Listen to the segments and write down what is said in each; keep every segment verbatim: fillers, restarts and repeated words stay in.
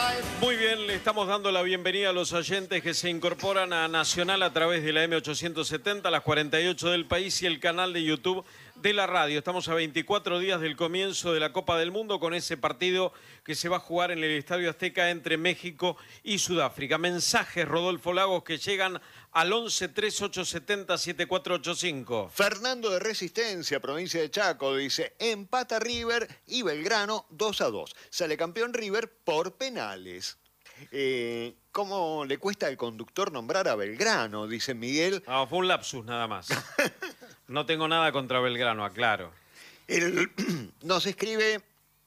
Muy bien, le estamos dando la bienvenida a los oyentes que se incorporan a Nacional a través de la M ochocientos setenta, las cuarenta y ocho del país y el canal de YouTube de la radio. Estamos a veinticuatro días del comienzo de la Copa del Mundo con ese partido que se va a jugar en el Estadio Azteca entre México y Sudáfrica. Mensajes, Rodolfo Lagos, que llegan al once, treinta y ocho, setenta, setenta y cuatro ochenta y cinco. Fernando de Resistencia, provincia de Chaco, dice: empata River y Belgrano dos a dos. Sale campeón River por penales. Eh, ¿Cómo le cuesta al conductor nombrar a Belgrano? Dice Miguel. No, fue un lapsus nada más. No tengo nada contra Belgrano, aclaro. El, nos escribe,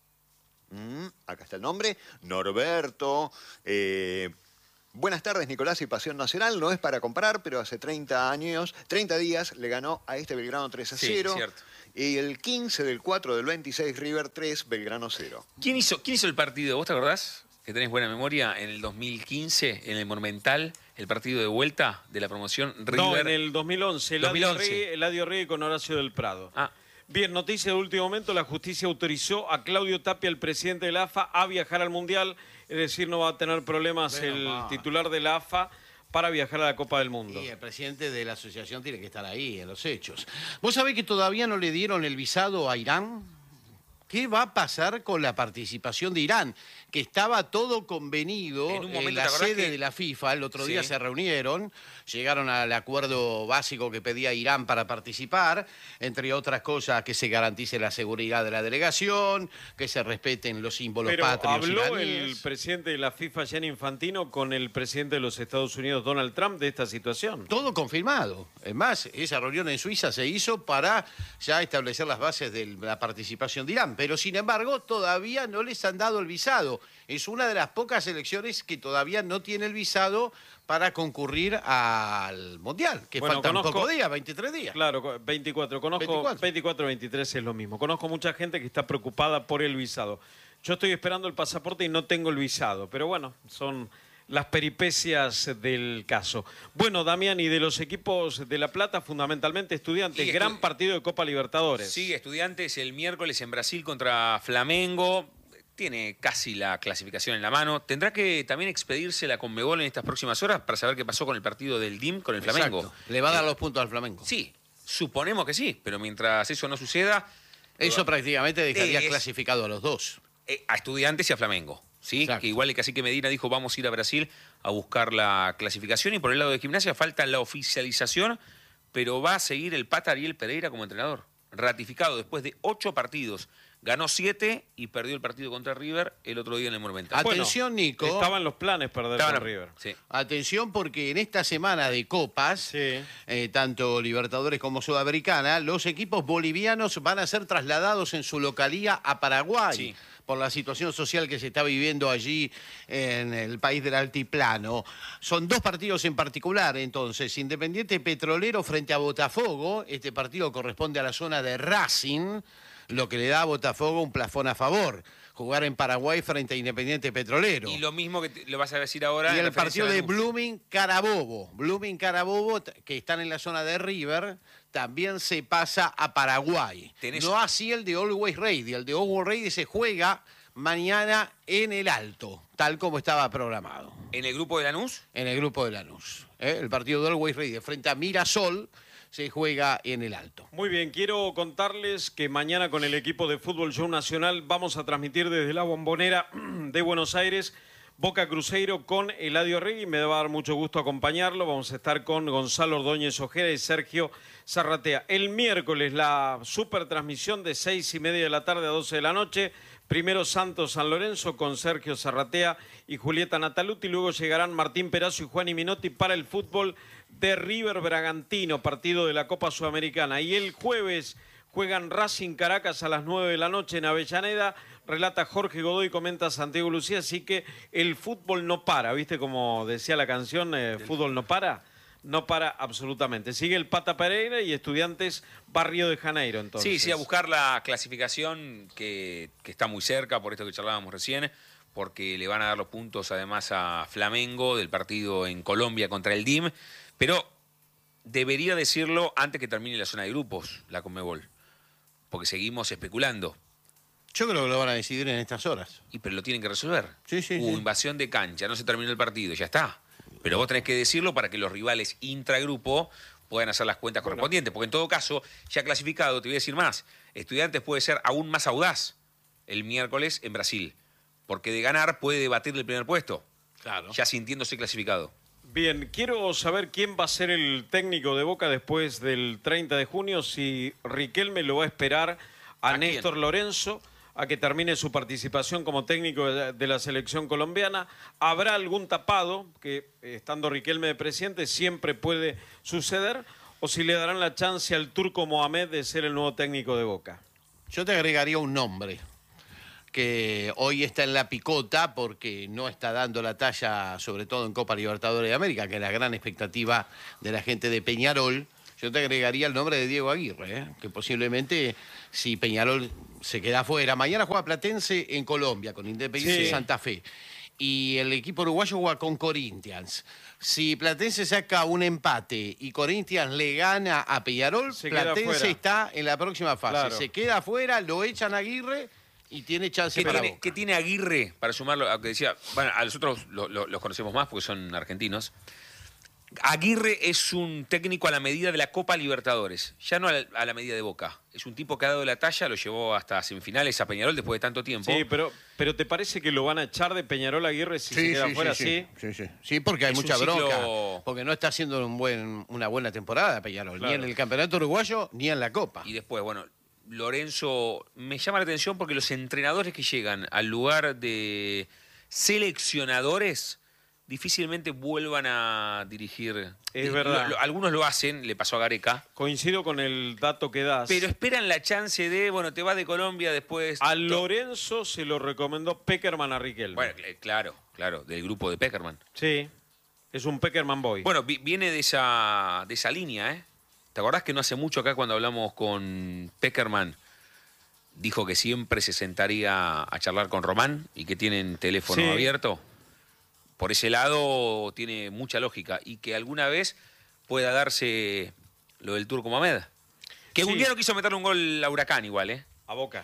mmm, acá está el nombre, Norberto. Eh, buenas tardes, Nicolás y Pasión Nacional. No es para comparar, pero hace treinta años, treinta días le ganó a este Belgrano tres a cero. Sí, cierto. Y el quince del cuatro del veintiséis, River tres, Belgrano cero. ¿Quién hizo, ¿Quién hizo el partido? ¿Vos te acordás? Que tenés buena memoria, en el dos mil quince, en el Monumental, el partido de vuelta de la promoción River. No, en el dos mil once, Eladio dos mil once. Rey, Eladio Rey con Horacio del Prado. Ah. Bien, noticia de último momento, la justicia autorizó a Claudio Tapia, el presidente de la A F A, a viajar al Mundial, es decir, no va a tener problemas Bueno, el va. titular de la A F A para viajar a la Copa del Mundo. Y el presidente de la asociación tiene que estar ahí, en los hechos. ¿Vos sabés que todavía no le dieron el visado a Irán? ¿Qué va a pasar con la participación de Irán? Que estaba todo convenido En un en, momento, la ¿te acordás sede que- de la FIFA. El otro día Sí. se reunieron, llegaron al acuerdo básico que pedía Irán para participar, entre otras cosas, que se garantice la seguridad de la delegación, que se respeten los símbolos Pero patrios habló el iraníes. presidente de la FIFA, Gianni Infantino, con el presidente de los Estados Unidos, Donald Trump, de esta situación. Todo confirmado. Es más, esa reunión en Suiza se hizo para ya establecer las bases de la participación de Irán. Pero, sin embargo, todavía no les han dado el visado. Es una de las pocas elecciones que todavía no tiene el visado para concurrir al Mundial, que Bueno, faltan conozco- pocos días, veintitrés días. Claro, co- veinticuatro. Conozco veinticuatro. veinticuatro, veintitrés es lo mismo. Conozco mucha gente que está preocupada por el visado. Yo estoy esperando el pasaporte y no tengo el visado, pero bueno, son las peripecias del caso. Bueno, Damián, y de los equipos de La Plata, fundamentalmente Estudiantes, Y estu- gran partido de Copa Libertadores. Sí, Estudiantes el miércoles en Brasil contra Flamengo. Tiene casi la clasificación en la mano. Tendrá que también expedirse la Conmebol en estas próximas horas para saber qué pasó con el partido del D I M con el Flamengo. Exacto. Le va a dar los puntos al Flamengo. Sí, suponemos que sí, pero mientras eso no suceda, Eso prácticamente dejaría Sí, es- clasificado a los dos. eh, a Estudiantes y a Flamengo. ¿Sí? Exacto. Que igual el cacique Medina dijo vamos a ir a Brasil a buscar la clasificación, y por el lado de Gimnasia falta la oficialización, pero va a seguir el Pata Ariel Pereira como entrenador, ratificado después de ocho partidos. Ganó siete y perdió el partido contra River el otro día en el Monumental. Bueno, Atención, Nico. Estaban los planes perder Estaban- con River. Sí. Atención, porque en esta semana de copas, Sí. eh, tanto Libertadores como Sudamericana, los equipos bolivianos van a ser trasladados en su localía a Paraguay. Sí. Por la situación social que se está viviendo allí en el país del altiplano. Son dos partidos en particular, entonces. Independiente Petrolero frente a Botafogo. Este partido corresponde a la zona de Racing, lo que le da a Botafogo un plafón a favor. Jugar en Paraguay frente a Independiente Petrolero. Y lo mismo que te- lo vas a decir ahora. Y en el referencia partido a de Lanús. Blooming Carabobo. Blooming Carabobo, t- que están en la zona de River, también se pasa a Paraguay. Tenés- No así el de Always Ready. El de Always Ready se juega mañana en el Alto, tal como estaba programado, En el grupo de Lanús. en el grupo de Lanús. ¿eh? El partido de Always Ready frente a Mirasol se juega en el Alto. Muy bien, quiero contarles que mañana con el equipo de Fútbol Show Nacional vamos a transmitir desde la Bombonera de Buenos Aires Boca Cruzeiro con Eladio Regui. Me va a dar mucho gusto acompañarlo. Vamos a estar con Gonzalo Ordóñez Ojeda y Sergio Zarratea. El miércoles la super transmisión de seis y media de la tarde a doce de la noche. Primero Santos San Lorenzo con Sergio Zarratea y Julieta Nataluti. Luego llegarán Martín Perazo y Juan Minotti para el fútbol de River Bragantino, partido de la Copa Sudamericana. Y el jueves juegan Racing Caracas a las nueve de la noche en Avellaneda. Relata Jorge Godoy, comenta Santiago Lucía, así que el fútbol no para, ¿viste? Como decía la canción, eh, fútbol no para. No para absolutamente. Sigue el Pata Pereira y Estudiantes Barrio de Janeiro, entonces. Sí, sí, a buscar la clasificación que, que está muy cerca, por esto que charlábamos recién, porque le van a dar los puntos además a Flamengo del partido en Colombia contra el D I M, pero debería decirlo antes que termine la zona de grupos, la Conmebol, porque seguimos especulando. Yo creo que lo van a decidir en estas horas. Y pero lo tienen que resolver. Sí, sí, Hubo sí. invasión de cancha, no se terminó el partido, ya está. Pero vos tenés que decirlo para que los rivales intragrupo puedan hacer las cuentas Bueno. correspondientes. Porque en todo caso, ya clasificado, te voy a decir más, Estudiantes puede ser aún más audaz el miércoles en Brasil. Porque de ganar puede debatir el primer puesto, Claro. ya sintiéndose clasificado. Bien, quiero saber quién va a ser el técnico de Boca después del treinta de junio, si Riquelme lo va a esperar a, ¿A quién? Néstor Lorenzo a que termine su participación como técnico de de la selección colombiana. ¿Habrá algún tapado, que eh, estando Riquelme de presidente siempre puede suceder, o si le darán la chance al turco Mohamed de ser el nuevo técnico de Boca? Yo te agregaría un nombre que hoy está en la picota porque no está dando la talla, sobre todo en Copa Libertadores de América, que es la gran expectativa de la gente de Peñarol. Yo te agregaría el nombre de Diego Aguirre, ¿eh? Que posiblemente, si Peñarol se queda fuera, mañana juega Platense en Colombia con Independiente Sí. de Santa Fe. Y el equipo uruguayo juega con Corinthians. Si Platense saca un empate y Corinthians le gana a Peñarol, Se queda Platense fuera. está en la próxima fase. Claro. Se queda afuera, lo echan a Aguirre y tiene chance ¿Qué para tiene, Boca. qué tiene Aguirre, para sumarlo a lo que decía? Bueno, a nosotros lo- lo- los conocemos más porque son argentinos. Aguirre es un técnico a la medida de la Copa Libertadores, ya no a la, a la medida de Boca. Es un tipo que ha dado la talla, lo llevó hasta semifinales a Peñarol después de tanto tiempo. Sí, pero, pero ¿te parece que lo van a echar de Peñarol a Aguirre si se queda fuera así? sí, sí. Sí, porque hay Es un mucha ciclo- bronca. Porque no está haciendo un buen, una buena temporada Peñarol, Claro. ni en el campeonato uruguayo ni en la Copa. Y después, bueno, Lorenzo, me llama la atención porque los entrenadores que llegan al lugar de seleccionadores difícilmente vuelvan a dirigir. Es Lo- verdad. lo- algunos lo hacen, le pasó a Gareca, Coincido con el dato que das. pero esperan la chance de, bueno, te vas de Colombia después. A Lorenzo se lo recomendó Peckerman a Riquelme. Bueno, cl- claro, claro, del grupo de Peckerman. Sí, es un Peckerman boy. Bueno, vi- viene de esa, de esa línea, ¿eh? ¿Te acordás que no hace mucho acá cuando hablamos con Peckerman dijo que siempre se sentaría a charlar con Román y que tienen teléfono Sí. abierto? Por ese lado tiene mucha lógica y que alguna vez pueda darse lo del Turco Mohamed. Que Sí. un día no quiso meterle un gol a Huracán igual, ¿eh? A Boca.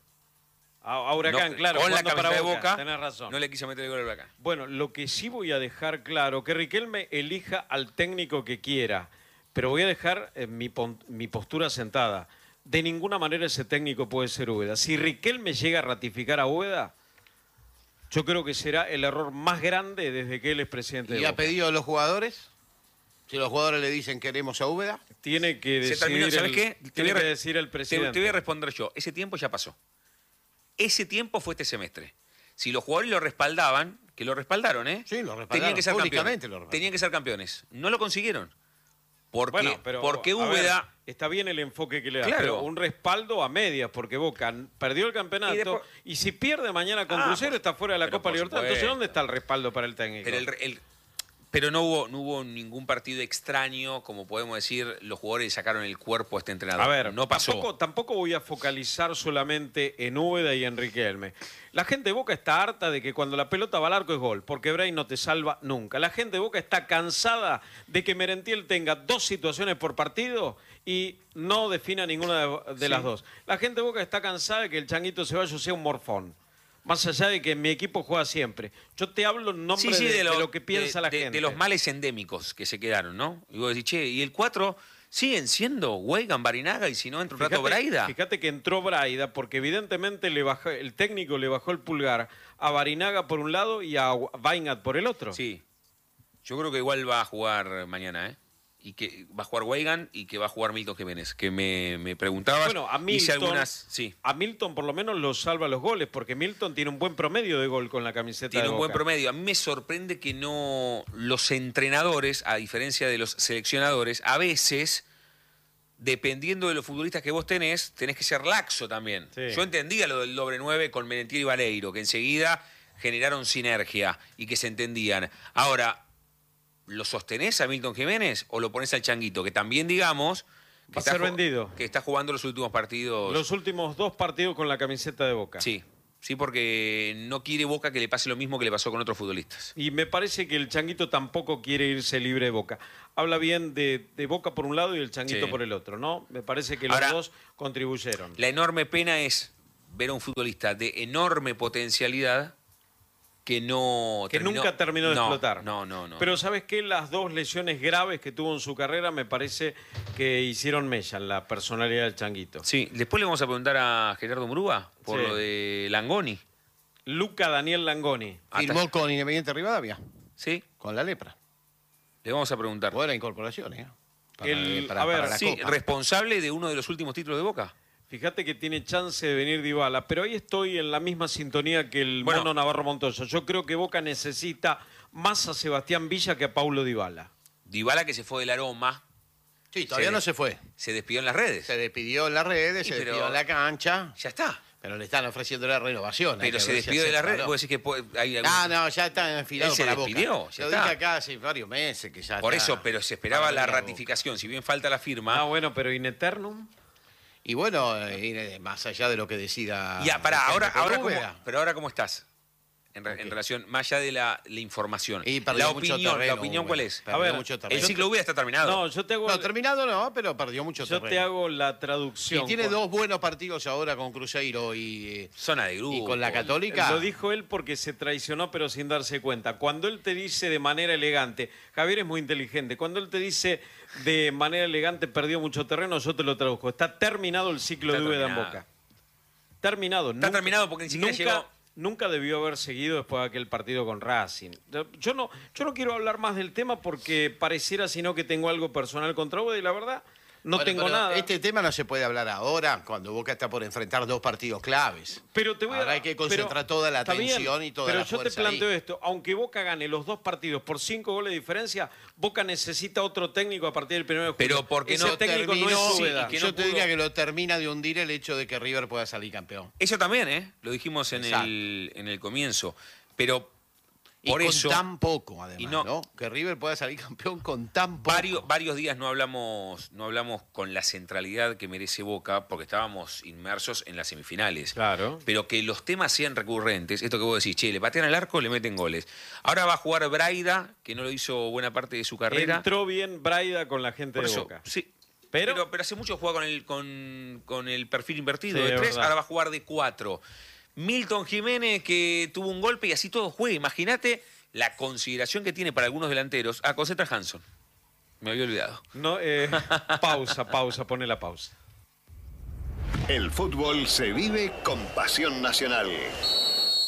A, a Huracán, No, claro. con la jugando camiseta para de Boca, Boca, tenés razón. no le quiso meter el gol a Huracán. Bueno, lo que sí voy a dejar claro, que Riquelme elija al técnico que quiera, pero voy a dejar eh, mi, pon- mi postura sentada. De ninguna manera ese técnico puede ser Úbeda. Si Riquelme llega a ratificar a Úbeda, yo creo que será el error más grande desde que él es presidente de ¿Y ha Boca. pedido a los jugadores? Si los jugadores le dicen queremos a Úbeda. Tiene que Se decidir, terminó, ¿sabes el, qué? Te tiene voy a que re- decir el Te, presidente. te voy a responder yo. Ese tiempo ya pasó. Ese tiempo fue este semestre. Si los jugadores lo respaldaban, que lo respaldaron, ¿eh? Sí, lo respaldaron. Tenían que ser Públicamente campeones. lo respaldaron. Tenían que ser campeones. No lo consiguieron. Porque, Bueno, pero, porque a ver, Úbeda... está bien el enfoque que le da, Claro. pero un respaldo a medias, porque Boca perdió el campeonato Y y, después- si pierde mañana con Ah, Crucero por- está fuera de la pero Copa por Libertad. Entonces, supuesto. ¿dónde está el respaldo para el técnico? Pero, el- el- pero no, hubo, no hubo ningún partido extraño, como podemos decir, los jugadores sacaron el cuerpo a este entrenador. A ver, no pasó. Tampoco, tampoco voy a focalizar solamente en Úbeda y en Riquelme. La gente de Boca está harta de que cuando la pelota va al arco es gol, porque Brain no te salva nunca. La gente de Boca está cansada de que Merentiel tenga dos situaciones por partido y no defina ninguna de, de Sí. las dos. La gente de Boca está cansada de que el Changuito Ceballos sea un morfón. Más allá de que mi equipo juega siempre. Yo te hablo en nombre Sí, sí, de, de, lo, de lo que piensa de- la de- gente. de los males endémicos que se quedaron, ¿no? Y vos decís, che, ¿y el cuatro siguen siendo Weigan, Barinaga y si no entra un rato Braida? Fíjate que entró Braida porque evidentemente le bajó, el técnico le bajó el pulgar a Barinaga por un lado y a Weingat por el otro. Sí. Yo creo que igual va a jugar mañana, ¿eh? Y que va a jugar Weigan y que va a jugar Milton Jiménez, que me, me preguntabas. Bueno, a hice Milton, algunas, sí. a Milton por lo menos lo salva los goles, porque Milton tiene un buen promedio de gol con la camiseta Tiene de un Boca. buen promedio. A mí me sorprende que no los entrenadores, a diferencia de los seleccionadores, a veces, dependiendo de los futbolistas que vos tenés, tenés que ser laxo también. Sí. Yo entendía lo del doble nueve con Merentiel y Valeiro, que enseguida generaron sinergia y que se entendían. Ahora, ¿lo sostenés a Milton Jiménez o lo pones al Changuito? Que también digamos que, Va a está, ser ju- vendido. que está jugando los últimos partidos. Los últimos dos partidos con la camiseta de Boca. Sí, sí, porque no quiere Boca que le pase lo mismo que le pasó con otros futbolistas. Y me parece que el Changuito tampoco quiere irse libre de Boca. Habla bien de, de Boca por un lado y el Changuito Sí. por el otro, ¿no? Me parece que los Ahora, dos contribuyeron. La enorme pena es ver a un futbolista de enorme potencialidad que no Que terminó- nunca terminó de no, explotar. No, no, no. Pero ¿sabes qué? Las dos lesiones graves que tuvo en su carrera me parece que hicieron mella en la personalidad del Changuito. Sí, después le vamos a preguntar a Gerardo Murúa por Sí. lo de Langoni. Luca Daniel Langoni. Firmó con Independiente Rivadavia, ¿Sí? con la lepra. Le vamos a preguntar. Buena incorporación, ¿eh? Para, El- para- a ver, para la Sí, Copa. responsable de uno de los últimos títulos de Boca. Fíjate que tiene chance de venir Dybala, pero ahí estoy en la misma sintonía que el Bueno. mono Navarro Montoya. Yo creo que Boca necesita más a Sebastián Villa que a Paulo Dybala. Dybala que se fue del aroma, Sí, todavía se- no se fue. se despidió en las redes. Se despidió en las redes, Sí, se pero- despidió en la cancha, Ya está. pero le están ofreciendo la renovación. hay Pero que se ver si despidió de las redes. acepta o no. Vos decís que puede- hay algún- Ah, no, ya está enfilado Él se para despidió, Boca. ya Lo está. dije acá hace varios meses que ya Por está eso, pero se esperaba para la venir a Boca. ratificación. Si bien falta la firma. Ah, bueno, pero in eternum. Y bueno, eh, más allá de lo que decida... Ya, pará, el ahora, técnico ahora cómo, Rúbeda. pero ahora cómo estás en, re- Ok. en relación, más allá de la, la información. Y perdió La mucho opinión, terreno, la opinión ¿cuál Rúbeda. es? Perdió A ver, mucho El terreno. ciclo Rúbeda está terminado. No, yo te hago, No, terminado no, pero perdió mucho yo te terreno. hago la Y traducción. tiene Juan. dos buenos partidos ahora con Cruzeiro y, eh, Zona de grupo. y con la Católica. Lo dijo él porque se traicionó, pero sin darse cuenta. Cuando él te dice de manera elegante, Javier es muy inteligente, cuando él te dice de manera elegante perdió mucho terreno, yo te lo traduzco. Está terminado el ciclo Está de Úbeda en terminado. Boca. Terminado. Está terminado porque ni siquiera nunca, llegó- Nunca debió haber seguido después de aquel partido con Racing. Yo no, yo no quiero hablar más del tema porque pareciera sino que tengo algo personal contra Úbeda y la verdad no Bueno, tengo pero nada. Este tema no se puede hablar ahora, cuando Boca está por enfrentar dos partidos claves. Pero te voy a- Ahora hay que concentrar pero- toda la está bien, atención y toda pero la yo te fuerza planteo ahí. esto, aunque Boca gane los dos partidos por cinco goles de diferencia, Boca necesita otro técnico a partir del primero de julio. Pero porque Ese no técnico no es Terminó- Úbeda. y que Yo no te pudo- diría que lo termina de hundir el hecho de que River pueda salir campeón. Eso también, ¿eh? Lo dijimos en Exacto. el, en el comienzo. Pero Y por con eso, tan poco, además, y no- no, Que River pueda salir campeón con tan poco. varios, varios días no hablamos, no hablamos con la centralidad que merece Boca, porque estábamos inmersos en las semifinales. Claro. Pero que los temas sean recurrentes, esto que vos decís, che, le patean al arco, le meten goles. Ahora va a jugar Braida, que no lo hizo buena parte de su carrera. Entró bien Braida con la gente Por de eso, Boca. sí. Pero- Pero, pero, hace mucho juega con el, con, con el perfil invertido Sí, de es tres, verdad. ahora va a jugar de cuatro. Milton Jiménez, que tuvo un golpe y así todo juega. Imagínate la consideración que tiene para algunos delanteros. Ah, concentra Hanson. Me había olvidado. No, eh, pausa, pausa, pone la pausa. El fútbol se vive con pasión nacional.